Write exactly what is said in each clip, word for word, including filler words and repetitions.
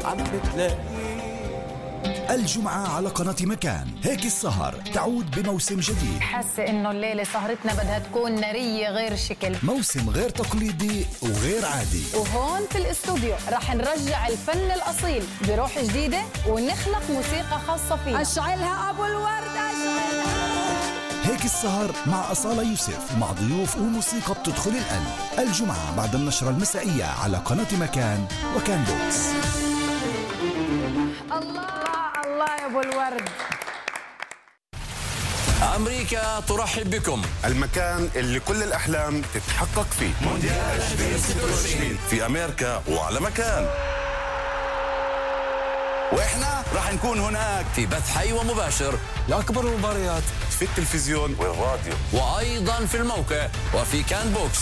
عم بتلاقيه. الجمعة على قناة مكان هيك السهر تعود بموسم جديد. حاسة إنه الليلة سهرتنا بدها تكون نارية غير شكل، موسم غير تقليدي وغير عادي. وهون في الاستوديو رح نرجع الفن الأصيل بروح جديدة ونخلق موسيقى خاصة فيها. أشعلها أبو الورد أشعلها. هيك السهر مع أصالة يوسف مع ضيوف وموسيقى بتدخل القلب. الجمعة بعد النشرة المسائية على قناة مكان وكان بوكس. الله الله يا أبو الورد. أمريكا ترحب بكم، المكان اللي كل الأحلام تتحقق فيه. مونديال ألفين وستة وعشرين في أمريكا وعلى مكان، وإحنا راح نكون هناك في بث حي ومباشر لأكبر المباريات في التلفزيون والراديو، وأيضا في الموقع وفي كان بوكس.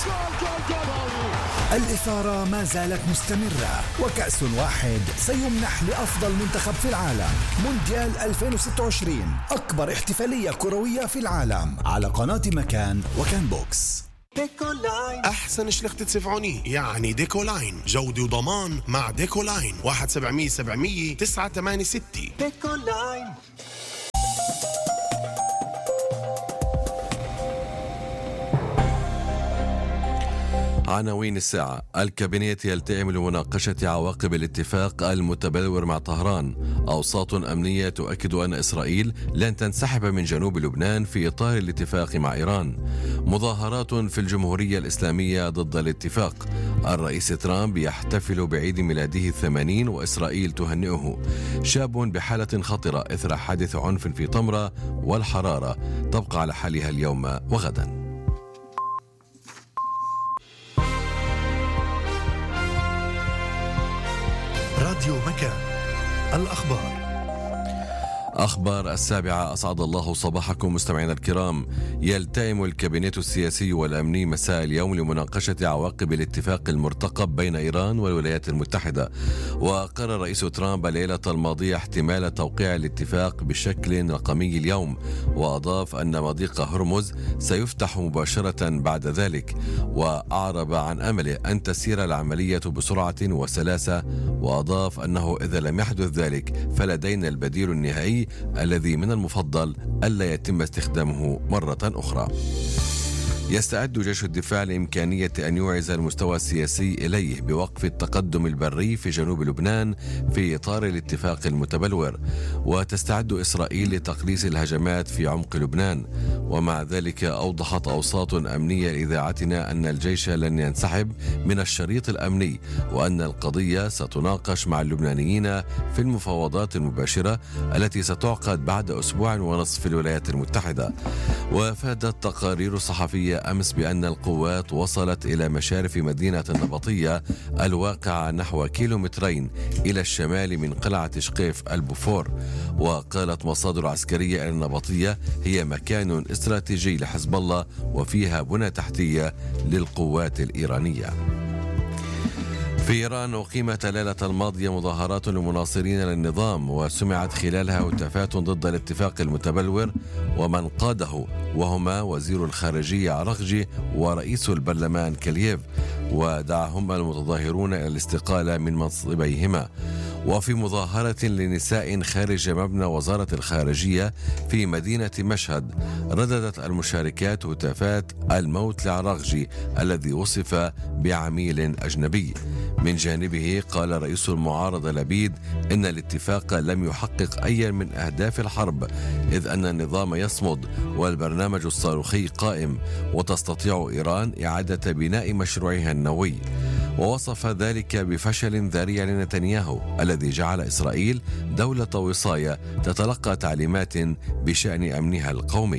الإثارة ما زالت مستمرة، وكأس واحد سيمنح لأفضل منتخب في العالم. مونديال ألفين وستة وعشرين أكبر احتفالية كروية في العالم على قناة مكان وكان بوكس. ديكولاين أحسن شلخت تسفعوني، يعني ديكولاين جودة وضمان مع ديكولاين. واحد سبعمية سبعمية تسعة ثمانية ستة. ديكولاين. عناوين الساعة: الكابينيت يلتئم لمناقشة عواقب الاتفاق المتبلور مع طهران. أوساط أمنية تؤكد أن إسرائيل لن تنسحب من جنوب لبنان في إطار الاتفاق مع إيران. مظاهرات في الجمهورية الإسلامية ضد الاتفاق. الرئيس ترامب يحتفل بعيد ميلاده الثمانين وإسرائيل تهنئه. شاب بحالة خطرة إثر حادث عنف في طمرة، والحرارة تبقى على حالها اليوم وغدا. راديو مكان، الأخبار. أخبار السابعة، أسعد الله صباحكم مستمعينا الكرام. يلتئم الكابينيت السياسي والأمني مساء اليوم لمناقشة عواقب الاتفاق المرتقب بين إيران والولايات المتحدة. وقرر رئيس ترامب الليلة الماضية احتمال توقيع الاتفاق بشكل رقمي اليوم، وأضاف أن مضيق هرمز سيفتح مباشرة بعد ذلك، وأعرب عن أمله أن تسير العملية بسرعة وسلاسة، وأضاف أنه إذا لم يحدث ذلك فلدينا البديل النهائي الذي من المفضل ألا يتم استخدامه مرة أخرى. يستعد جيش الدفاع لإمكانية أن يوعز المستوى السياسي إليه بوقف التقدم البري في جنوب لبنان في إطار الاتفاق المتبلور. وتستعد إسرائيل لتقليص الهجمات في عمق لبنان. ومع ذلك أوضحت أوساط أمنية لإذاعتنا أن الجيش لن ينسحب من الشريط الأمني، وأن القضية ستناقش مع اللبنانيين في المفاوضات المباشرة التي ستعقد بعد أسبوع ونصف في الولايات المتحدة. وافادت تقارير صحفية أمس بأن القوات وصلت إلى مشارف مدينة النبطية الواقعة نحو كيلومترين إلى الشمال من قلعة شقيف البوفور. وقالت مصادر عسكرية أن النبطية هي مكان استراتيجي لحزب الله وفيها بنى تحتية للقوات الإيرانية. في إيران أقيمت الليلة الماضية مظاهرات لمناصرين للنظام، وسمعت خلالها هتافات ضد الاتفاق المتبلور ومن قاده، وهما وزير الخارجية عرغجي ورئيس البرلمان كلييف، ودعاهم المتظاهرون إلى الاستقالة من منصبيهما. وفي مظاهرة لنساء خارج مبنى وزارة الخارجية في مدينة مشهد، رددت المشاركات هتافات الموت لعرغجي الذي وصف بعميل أجنبي. من جانبه قال رئيس المعارضة لبيد إن الاتفاق لم يحقق أي من أهداف الحرب، إذ أن النظام يصمد والبرنامج الصاروخي قائم، وتستطيع إيران إعادة بناء مشروعها النووي. ووصف ذلك بفشل ذريع لنتنياهو الذي جعل إسرائيل دولة وصاية تتلقى تعليمات بشأن أمنها القومي.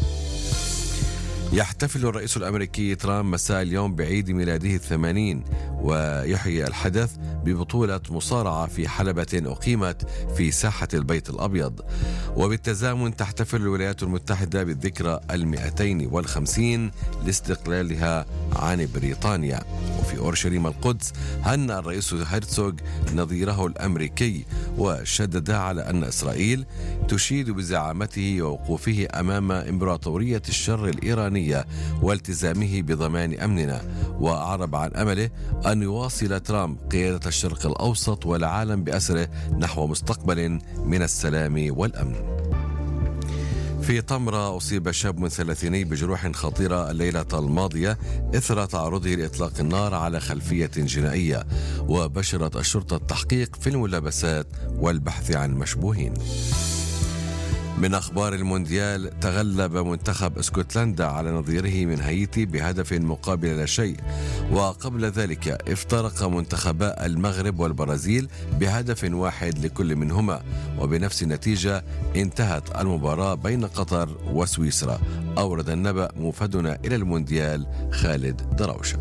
يحتفل الرئيس الأمريكي ترامب مساء اليوم بعيد ميلاده الثمانين، ويحيي الحدث ببطولة مصارعة في حلبة أقيمت في ساحة البيت الأبيض. وبالتزامن تحتفل الولايات المتحدة بالذكرى المئتين والخمسين لاستقلالها عن بريطانيا. وفي أورشليم القدس هنأ الرئيس هيرتسوغ نظيره الأمريكي، وشدد على أن إسرائيل تشيد بزعامته ووقوفه أمام إمبراطورية الشر الإيرانية والتزامه بضمان أمننا. وأعرب عن أمله أن يواصل ترامب قيادة الشرق الأوسط والعالم بأسره نحو مستقبل من السلام والأمن. في طمرة أصيب شاب من ثلاثيني بجروح خطيرة الليلة الماضية إثر تعرضه لإطلاق النار على خلفية جنائية، وبشرت الشرطة التحقيق في الملابسات والبحث عن مشبوهين. من أخبار المونديال، تغلب منتخب اسكتلندا على نظيره من هايتي بهدف مقابل لا شيء، وقبل ذلك افترق منتخبا المغرب والبرازيل بهدف واحد لكل منهما، وبنفس النتيجة انتهت المباراة بين قطر وسويسرا. أورد النبأ موفدنا إلى المونديال خالد دروشة.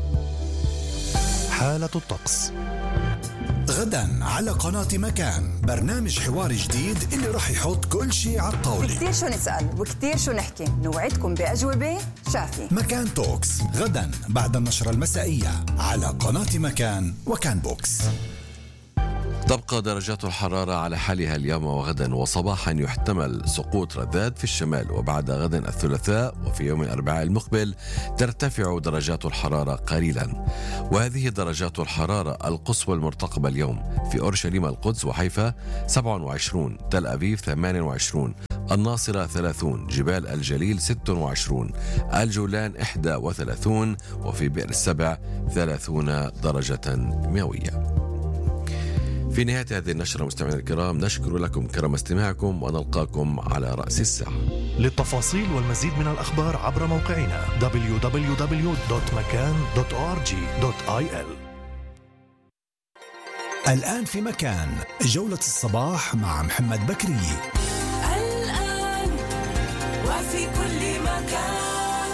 حالة الطقس غدا على قناة مكان برنامج حوار جديد اللي راح يحط كل شيء على الطاولة. كتير شو نسأل وكتير شو نحكي، نوعدكم بأجوبة شافية. مكان توكس غدا بعد النشرة المسائية على قناة مكان وكان بوكس. تبقى درجات الحرارة على حالها اليوم وغدا، وصباحا يحتمل سقوط رذاذ في الشمال، وبعد غد الثلاثاء وفي يوم الأربعاء المقبل ترتفع درجات الحرارة قليلا. وهذه درجات الحرارة القصوى المرتقبة اليوم: في أورشليم القدس وحيفا سبعة وعشرين، تل أبيب ثمانية وعشرين، الناصرة ثلاثين، جبال الجليل ستة وعشرين، الجولان إحدى وثلاثين، وفي بئر السبع ثلاثين درجة مئوية. في نهاية هذه النشرة مستمعينا الكرام، نشكر لكم كرم استماعكم ونلقاكم على رأس الساعة. للتفاصيل والمزيد من الأخبار عبر موقعنا دبليو دبليو دبليو دوت مكان دوت أو آر جي دوت آي إل. الآن في مكان جولة الصباح مع محمد بكري. الآن وفي كل مكان.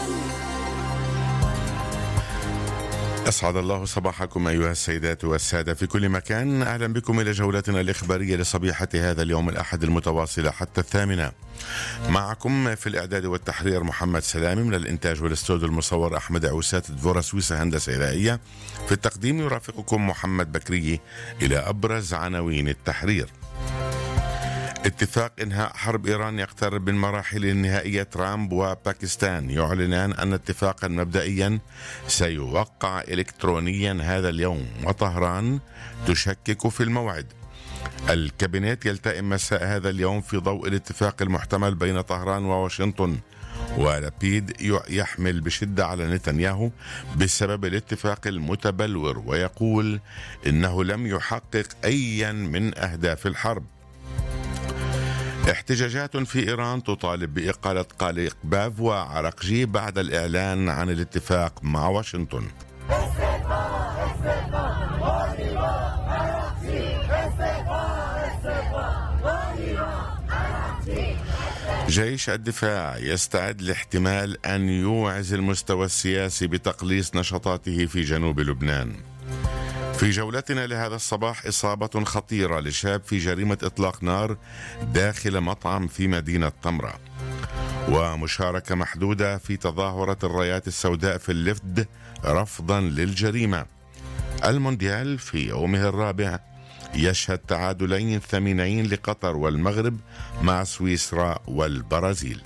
أسعد الله صباحكم أيها السيدات والسادة في كل مكان. أهلا بكم إلى جولتنا الإخبارية لصبيحة هذا اليوم الأحد المتواصلة حتى الثامنة. معكم في الإعداد والتحرير محمد سلامي، من الإنتاج والاستوديو المصور أحمد عوسات دفورة سويسة هندسة إذاعية. في التقديم يرافقكم محمد بكري. إلى أبرز عناوين التحرير: اتفاق إنهاء حرب إيران يقترب من مراحل النهائية. ترامب وباكستان يعلنان أن اتفاقا مبدئيا سيوقع إلكترونيا هذا اليوم، وطهران تشكك في الموعد. الكابينت يلتئم مساء هذا اليوم في ضوء الاتفاق المحتمل بين طهران وواشنطن، ولبيد يحمل بشدة على نتنياهو بسبب الاتفاق المتبلور، ويقول إنه لم يحقق أيا من أهداف الحرب. احتجاجات في إيران تطالب بإقالة قلق باف وعرقجي بعد الإعلان عن الاتفاق مع واشنطن. جيش الدفاع يستعد لاحتمال أن يوعز المستوى السياسي بتقليص نشاطاته في جنوب لبنان. في جولتنا لهذا الصباح، إصابة خطيرة لشاب في جريمة إطلاق نار داخل مطعم في مدينة طمرة. ومشاركة محدودة في تظاهرة الرايات السوداء في اللفد رفضا للجريمة. المونديال في يومه الرابع يشهد تعادلين ثمينين لقطر والمغرب مع سويسرا والبرازيل.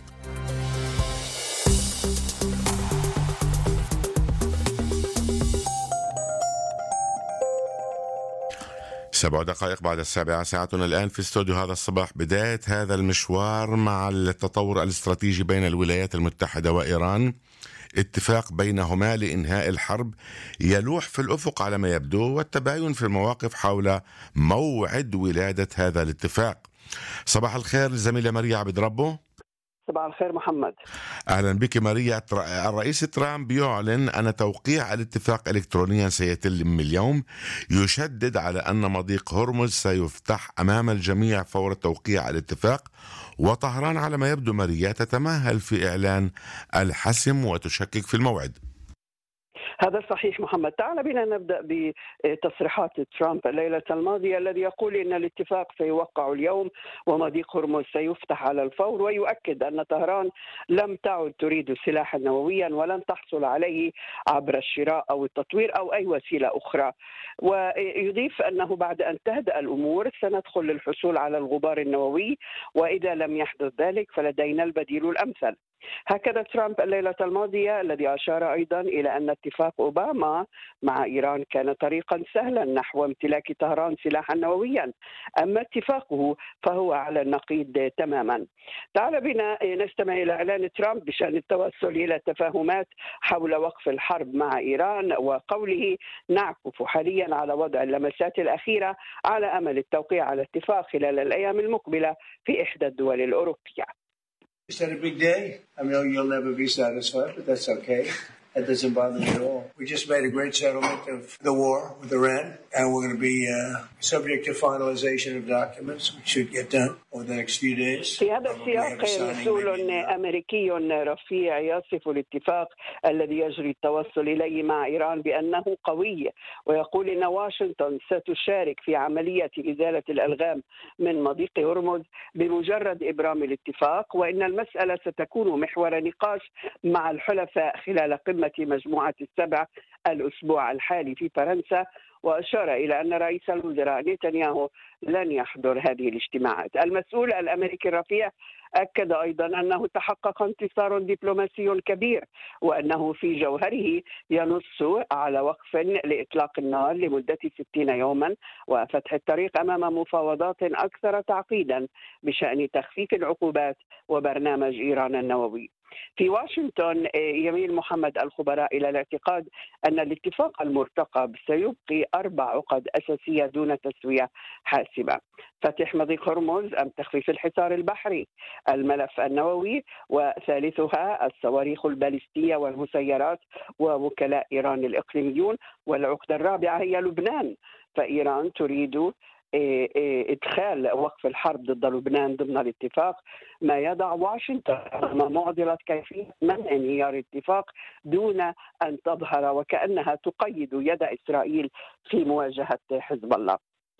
سبع دقائق بعد السابعة، ساعتنا الآن في استوديو هذا الصباح. بداية هذا المشوار مع التطور الاستراتيجي بين الولايات المتحدة وإيران، اتفاق بينهما لإنهاء الحرب يلوح في الأفق على ما يبدو، والتباين في المواقف حول موعد ولادة هذا الاتفاق. صباح الخير الزميلة ماريا عبد ربه. صباح الخير محمد. أهلا بك ماريا. الرئيس ترامب يعلن أن توقيع الاتفاق إلكترونيا سيتم اليوم، يشدد على أن مضيق هرمز سيفتح أمام الجميع فور توقيع الاتفاق، وطهران على ما يبدو ماريا تتمهل في إعلان الحسم وتشكك في الموعد. هذا صحيح محمد. تعال بنا نبدأ بتصريحات ترامب الليلة الماضية الذي يقول إن الاتفاق سيوقع اليوم ومضيق هرمز سيفتح على الفور، ويؤكد أن طهران لم تعد تريد سلاحا نوويا ولن تحصل عليه عبر الشراء أو التطوير أو أي وسيلة أخرى. ويضيف أنه بعد أن تهدأ الأمور سندخل للحصول على الغبار النووي، وإذا لم يحدث ذلك فلدينا البديل الأمثل. هكذا ترامب الليلة الماضية الذي أشار أيضا إلى أن اتفاق أوباما مع إيران كان طريقا سهلا نحو امتلاك طهران سلاحا نوويا، أما اتفاقه فهو على النقيض تماما. تعال بنا نستمع إلى إعلان ترامب بشأن التوصل إلى تفاهمات حول وقف الحرب مع إيران، وقوله نعكف حاليا على وضع اللمسات الأخيرة على أمل التوقيع على اتفاق خلال الأيام المقبلة في إحدى الدول الأوروبية. Is that a big day? I know you'll never be satisfied, but that's okay. That doesn't bother me at all. We just made a great settlement of the war with Iran, and we're going to be uh, subject to finalization of documents, which should get done over the next few days. في هذا السياق مسؤول أمريكي رفيع يصف الاتفاق الذي يجري التوصل إليه مع إيران بأنه قوي، ويقول إن واشنطن ستشارك في عملية إزالة الألغام من مضيق هرمز بمجرد إبرام الاتفاق، وإن المسألة ستكون محور نقاش مع الحلفاء خلال قمة مجموعة السبع الأسبوع الحالي في فرنسا. وأشار إلى أن رئيس الوزراء نتنياهو لن يحضر هذه الاجتماعات. المسؤول الأمريكي الرفيع أكد أيضا أنه تحقق انتصار دبلوماسي كبير، وأنه في جوهره ينص على وقف لإطلاق النار لمدة ستين يوما وفتح الطريق أمام مفاوضات أكثر تعقيدا بشأن تخفيف العقوبات وبرنامج إيران النووي. في واشنطن يميل محمد الخبراء إلى الاعتقاد أن الاتفاق المرتقب سيبقي أربع عقد أساسية دون تسوية حاسمة: فتح مضيق هرمز أم تخفيف الحصار البحري، الملف النووي، وثالثها الصواريخ البالستية والمسيرات ووكلاء إيران الإقليميون، والعقدة الرابعة هي لبنان، فإيران تريد إدخال وقف الحرب ضد لبنان ضمن الاتفاق، ما يضع واشنطن أمام معضلة كيفية منع انهيار الاتفاق دون أن تظهر وكأنها تقيد يد إسرائيل في مواجهة حزب الله.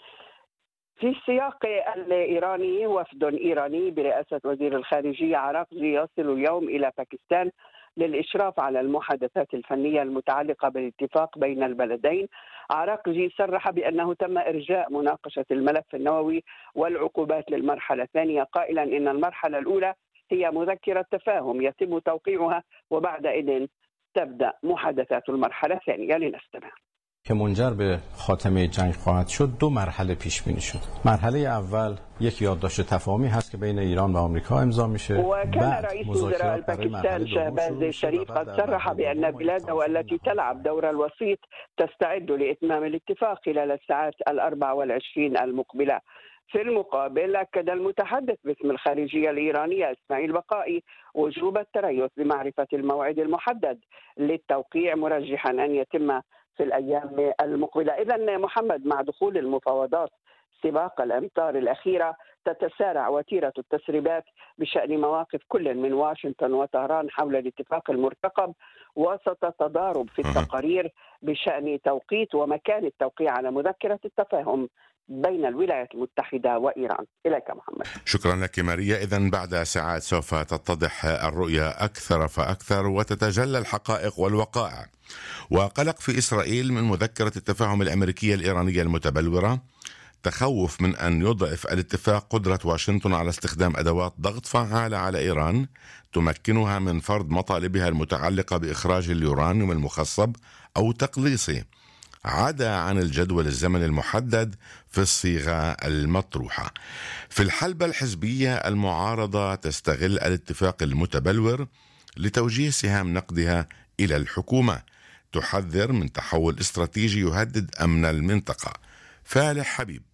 في السياق الإيراني، وفد إيراني برئاسة وزير الخارجية عراقجي يصل اليوم إلى باكستان للإشراف على المحادثات الفنية المتعلقة بالاتفاق بين البلدين. عراقجي صرح بأنه تم إرجاء مناقشة الملف النووي والعقوبات للمرحلة الثانية، قائلا إن المرحلة الأولى هي مذكرة تفاهم يتم توقيعها وبعدئذ تبدأ محادثات المرحلة الثانية. لنستمع. که منجر به خاتمه جنگ خواهد شد دو مرحله پیش بینی شد. مرحله اول یک یادداشت تفاهمی هست که بین ایران و آمریکا امضا میشه. وكان رئيس وزراء باكستان شهباز شريف قد صرح بأن بلاده التي تلعب دور الوسيط تستعد لإتمام الاتفاق خلال الساعات الأربع والعشرين المقبلة. في المقابل أكد المتحدث باسم الخارجية الإيرانية إسماعيل بقائي وجوب التريث بمعرفة الموعد المحدد للتوقيع، مرجحا أن يتم في الأيام المقبلة. إذن محمد، مع دخول المفاوضات سباق الأمتار الأخيرة تتسارع وتيرة التسريبات بشأن مواقف كل من واشنطن وطهران حول الاتفاق المرتقب، وسط تضارب في التقارير بشأن توقيت ومكان التوقيع على مذكرة التفاهم بين الولايات المتحدة وإيران. إليك محمد. شكرا لك ماريا. إذن بعد ساعات سوف تتضح الرؤية أكثر فأكثر وتتجلى الحقائق والوقائع. وقلق في إسرائيل من مذكرة التفاهم الأمريكية الإيرانية المتبلورة، تخوف من أن يضعف الاتفاق قدرة واشنطن على استخدام أدوات ضغط فعالة على إيران تمكنها من فرض مطالبها المتعلقة بإخراج اليورانيوم المخصب أو تقليصه، عدا عن الجدول الزمني المحدد في الصيغة المطروحة. في الحلبة الحزبية، المعارضة تستغل الاتفاق المتبلور لتوجيه سهام نقدها إلى الحكومة، تحذر من تحول استراتيجي يهدد أمن المنطقة. فالح حبيب.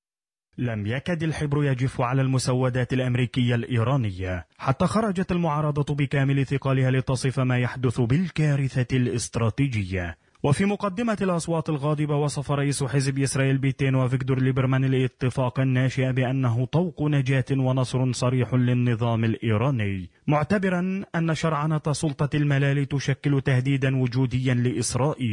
لم يكد الحبر يجف على المسودات الأمريكية الإيرانية حتى خرجت المعارضة بكامل ثقلها لتصف ما يحدث بالكارثة الاستراتيجية. وفي مقدمة الأصوات الغاضبة، وصف رئيس حزب إسرائيل بيتين وفيكتور ليبرمان الاتفاق الناشئ بأنه طوق نجاة ونصر صريح للنظام الإيراني، معتبرا أن شرعنة سلطة الملال تشكل تهديدا وجوديا لإسرائيل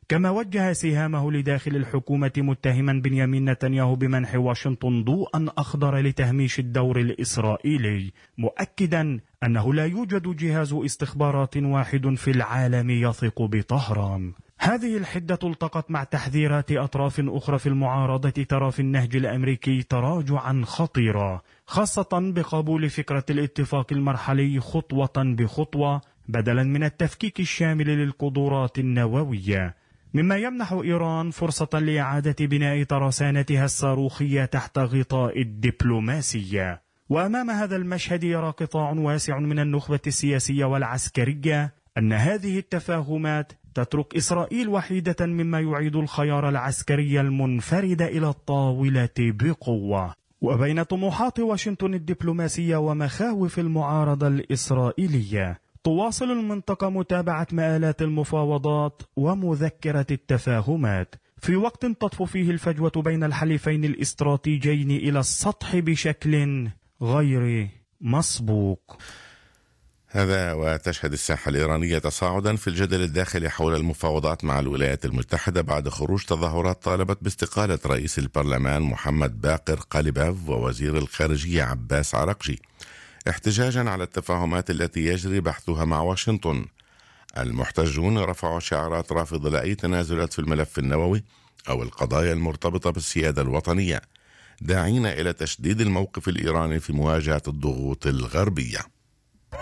كما وجه سهامه لداخل الحكومة متهما بنيامين نتنياهو بمنح واشنطن ضوءا أخضر لتهميش الدور الإسرائيلي، مؤكدا أنه لا يوجد جهاز استخبارات واحد في العالم يثق بطهران. هذه الحدة التقت مع تحذيرات أطراف أخرى في المعارضة ترى في النهج الأمريكي تراجعا خطيرا، خاصة بقبول فكرة الاتفاق المرحلي خطوة بخطوة بدلا من التفكيك الشامل للقدرات النووية، مما يمنح إيران فرصة لإعادة بناء ترسانتها الصاروخية تحت غطاء الدبلوماسية. وأمام هذا المشهد يرى قطاع واسع من النخبة السياسية والعسكرية أن هذه التفاهمات تترك إسرائيل وحيدة مما يعيد الخيار العسكري المنفرد إلى الطاولة بقوة. وبين طموحات واشنطن الدبلوماسية ومخاوف المعارضة الإسرائيلية، تواصل المنطقة متابعة مآلات المفاوضات ومذكرة التفاهمات، في وقت تطفو فيه الفجوة بين الحليفين الاستراتيجيين إلى السطح بشكل غير مسبوق. هذا وتشهد الساحة الإيرانية تصاعدا في الجدل الداخلي حول المفاوضات مع الولايات المتحدة بعد خروج تظاهرات طالبت باستقالة رئيس البرلمان محمد باقر قاليباف ووزير الخارجية عباس عراقجي، احتجاجا على التفاهمات التي يجري بحثها مع واشنطن. المحتجون رفعوا شعارات رافضة لأي تنازلات في الملف النووي أو القضايا المرتبطة بالسيادة الوطنية، داعين إلى تشديد الموقف الإيراني في مواجهة الضغوط الغربية.